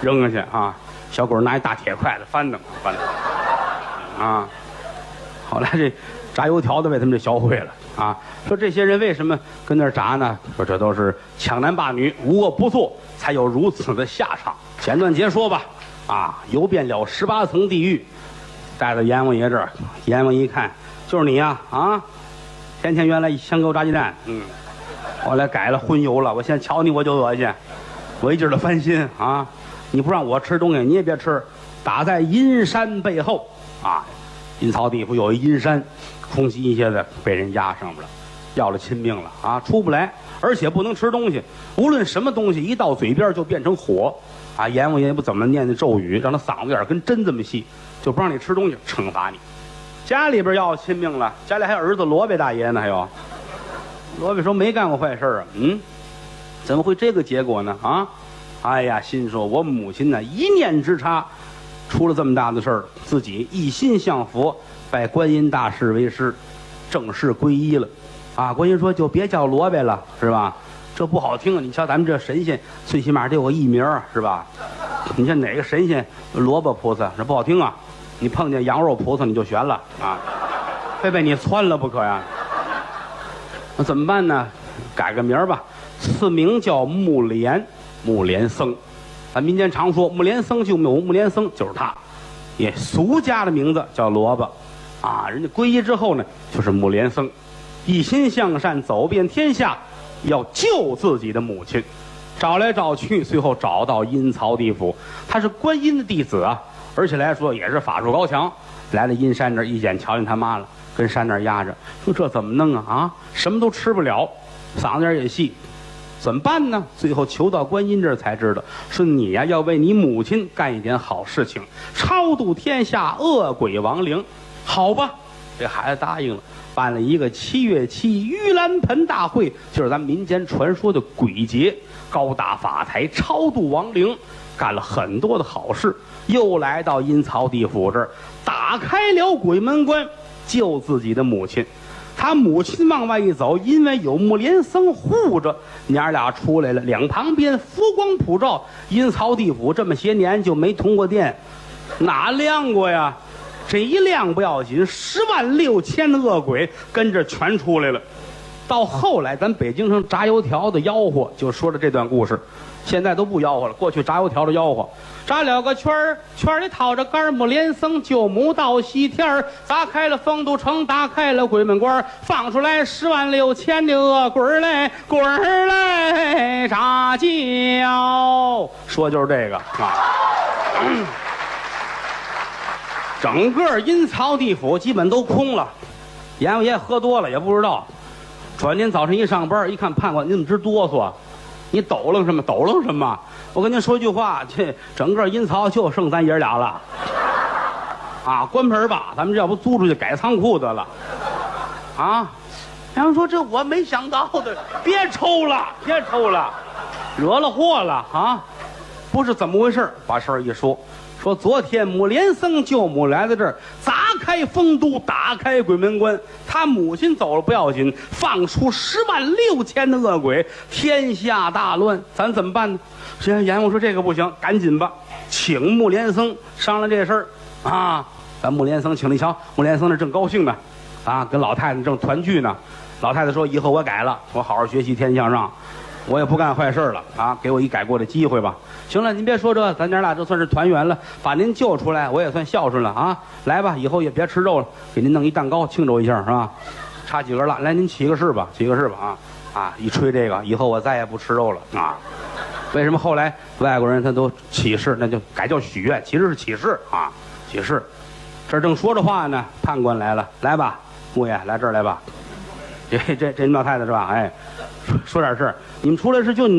扔下去啊！小鬼拿一大铁筷子翻腾啊！后来这炸油条的被他们这销毁了啊！说这些人为什么跟那儿炸呢？说这都是强男霸女，无恶不作，才有如此的下场。简短截说吧，啊，游遍了18层地狱，带到阎王爷这儿，阎王一看就是你呀，啊，天天原来香油炸鸡蛋，后来改了荤油了，我现在瞧你我就恶心，我一劲儿的翻心啊！你不让我吃东西，你也别吃。打在阴山背后啊，阴曹地府有一阴山，空隙一下子被人压上了，要了亲命了啊，出不来，而且不能吃东西，无论什么东西一到嘴边就变成火啊！阎王爷不怎么念的咒语，让他嗓子眼跟针这么细，就不让你吃东西，惩罚你。家里边要亲命了，家里还有儿子罗贝大爷呢，还有罗贝说没干过坏事啊，怎么会这个结果呢？啊！哎呀，心说我母亲呢一念之差，出了这么大的事儿，自己一心向佛，拜观音大士为师，正式皈依了。啊，观音说就别叫罗贝了，是吧？这不好听啊！你瞧咱们这神仙，最起码得有个艺名，是吧？你像哪个神仙萝卜菩萨，这不好听啊！你碰见羊肉菩萨你就悬了啊，非被你窜了不可呀！那怎么办呢？改个名吧，赐名叫木莲。木莲僧，咱民间常说木莲僧就木莲僧就是他，也俗家的名字叫萝卜，啊，人家皈依之后呢，就是木莲僧，一心向善，走遍天下，要救自己的母亲，找来找去，最后找到阴曹地府，他是观音的弟子啊，而且来说也是法术高强，来了阴山这儿一眼瞧见他妈了，跟山那儿压着，说这怎么弄啊？啊，什么都吃不了，嗓子眼也细。怎么办呢？最后求到观音这儿才知道，说你呀要为你母亲干一点好事情，超度天下恶鬼亡灵。好吧，这孩子答应了，办了一个7月7盂兰盆大会，就是咱们民间传说的鬼节，高大法台超度亡灵，干了很多的好事。又来到阴曹地府这儿，打开了鬼门关，救自己的母亲。他母亲往外一走，因为有木莲僧护着，娘俩出来了，两旁边佛光普照。阴曹地府这么些年就没通过电，哪亮过呀？这一亮不要紧，106000的恶鬼跟着全出来了。到后来，咱北京城炸油条的吆喝就说了这段故事，现在都不吆喝了。过去炸油条的吆喝，炸了个圈儿，圈里套着杆，木莲僧救母到西天儿，砸开了丰都城，打开了鬼门关，放出来106000的恶鬼儿来，鬼儿来炸叫。说就是这个啊。整个阴曹地府基本都空了，阎王爷喝多了也不知道。转天早晨一上班，一看判官，你怎么直哆嗦？你抖楞什么？抖楞什么？我跟您说句话，这整个阴曹就剩咱爷俩了。啊，关门吧，咱们要不租出去改仓库得了。啊，然后说这我没想到的，别抽了，别抽了，惹了祸了啊！不是怎么回事？把事儿一说。说昨天木莲僧救母来到这儿，砸开丰都，打开鬼门关，他母亲走了不要紧，放出106000的恶鬼，天下大乱，咱怎么办呢？阎王说这个不行，赶紧吧，请木莲僧商量这事儿啊。咱木莲僧请了一瞧，木莲僧那正高兴呢，啊，跟老太太正团聚呢。老太太说：“以后我改了，我好好学习，天天向上。”我也不干坏事了啊！给我一改过的机会吧。行了，您别说这，咱娘俩这算是团圆了，把您救出来，我也算孝顺了啊！来吧，以后也别吃肉了，给您弄一蛋糕庆祝一下，是吧？插几根蜡，来，您起个誓吧，起个誓吧啊！一吹这个，以后我再也不吃肉了啊！为什么后来外国人他都起誓，那就改叫许愿，其实是起誓啊，起誓。这正说着话呢，判官来了，来吧，穆爷，来这儿来吧。这老太太是吧？哎，说点事儿，你们出来是就你。